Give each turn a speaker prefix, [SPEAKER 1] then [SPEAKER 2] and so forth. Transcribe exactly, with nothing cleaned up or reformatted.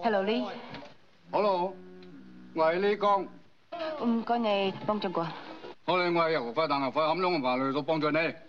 [SPEAKER 1] Hello Lee。
[SPEAKER 2] Hello，我係李剛。
[SPEAKER 1] 唔該你幫助我。
[SPEAKER 2] 好，你我係油法，但係法咁樣嘅法律都幫助你。